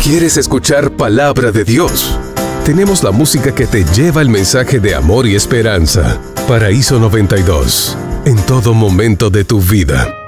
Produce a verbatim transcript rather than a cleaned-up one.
¿Quieres escuchar palabra de Dios? Tenemos la música que te lleva el mensaje de amor y esperanza. Paraíso noventa y dos, en todo momento de tu vida.